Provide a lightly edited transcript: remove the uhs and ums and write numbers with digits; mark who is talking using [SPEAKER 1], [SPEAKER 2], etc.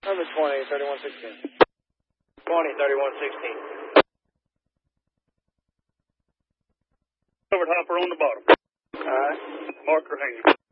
[SPEAKER 1] Number 20, 3116.
[SPEAKER 2] 20, 3116.
[SPEAKER 3] Covered hopper on the bottom.
[SPEAKER 2] All right.
[SPEAKER 3] Marker hanging.